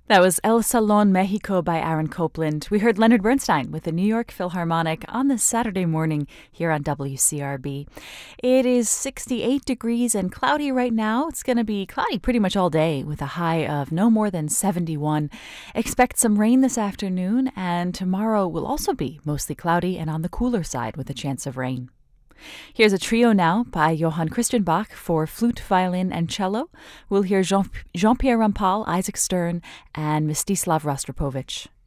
That was El Salon Mexico by Aaron Copland. We heard Leonard Bernstein with the New York Philharmonic on this Saturday morning here on WCRB. It is 68 degrees and cloudy right now. It's going to be cloudy pretty much all day with a high of no more than 71. Expect some rain this afternoon, and tomorrow will also be mostly cloudy and on the cooler side with a chance of rain. Here's a trio now by Johann Christian Bach for flute, violin, and cello. We'll hear Jean-Pierre Rampal, Isaac Stern, and Mstislav Rostropovich.